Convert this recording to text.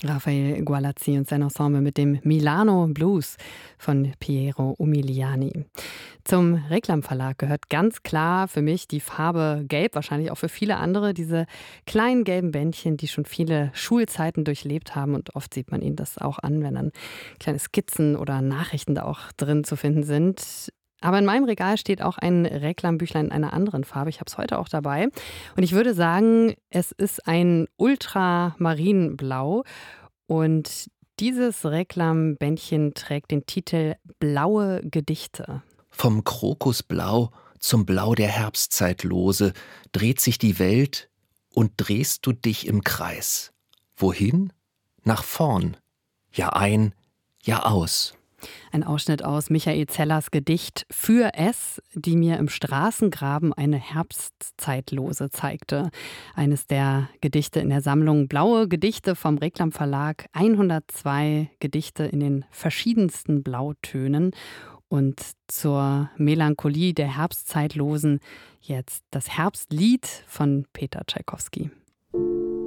Raphael Gualazzi und sein Ensemble mit dem Milano Blues von Piero Umiliani. Zum Reklam Verlag gehört ganz klar für mich die Farbe Gelb, wahrscheinlich auch für viele andere, diese kleinen gelben Bändchen, die schon viele Schulzeiten durchlebt haben, und oft sieht man ihnen das auch an, wenn dann kleine Skizzen oder Nachrichten da auch drin zu finden sind. Aber in meinem Regal steht auch ein Reklambüchlein in einer anderen Farbe. Ich habe es heute auch dabei. Und ich würde sagen, es ist ein Ultramarinblau. Und dieses Reklambändchen trägt den Titel Blaue Gedichte. Vom Krokusblau zum Blau der Herbstzeitlose dreht sich die Welt und drehst du dich im Kreis. Wohin? Nach vorn. Jahr ein, Jahr aus. Ein Ausschnitt aus Michael Zellers Gedicht Für es, die mir im Straßengraben eine Herbstzeitlose zeigte. Eines der Gedichte in der Sammlung Blaue Gedichte vom Reklam Verlag. 102 Gedichte in den verschiedensten Blautönen. Und zur Melancholie der Herbstzeitlosen jetzt das Herbstlied von Peter Tschaikowski.